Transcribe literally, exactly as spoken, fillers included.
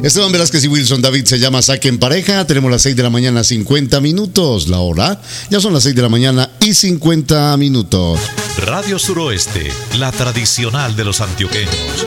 Esteban Velázquez y Wilson David se llama Saque en Pareja. Tenemos las seis de la mañana, cincuenta minutos. La hora ya son las seis de la mañana y cincuenta minutos. Radio Suroeste, la tradicional de los antioqueños.